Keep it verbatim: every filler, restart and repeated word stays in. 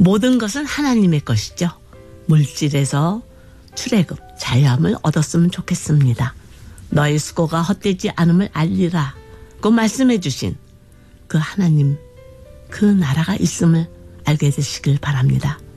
모든 것은 하나님의 것이죠. 물질에서 출애굽, 자유함을 얻었으면 좋겠습니다. 너의 수고가 헛되지 않음을 알리라 고 말씀해 주신 그 하나님, 그 나라가 있음을 알게 되시길 바랍니다.